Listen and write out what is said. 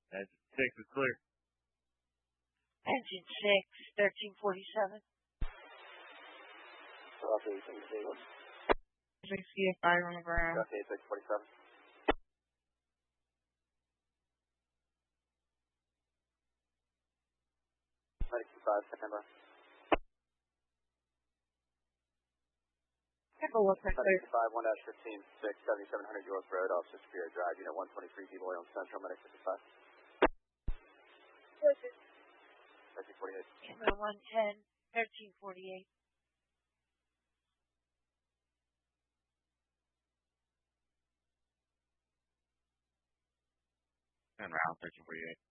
Engine 6 is clear. Engine 6, 1347. CFI on the ground. Okay, 647. September. Echo, what's that? 1-15, 7700 York Road, Officer Superior Drive, Unit 123, D. Loyal Central, Medic 55. 1348. Kilo 110, 1348. And round 1348.